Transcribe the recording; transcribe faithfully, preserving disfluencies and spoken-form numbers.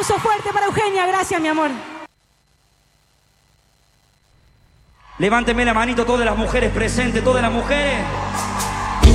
aplauso fuerte para Eugenia. Gracias, mi amor. Levánteme la manito todas las mujeres presentes, todas las mujeres.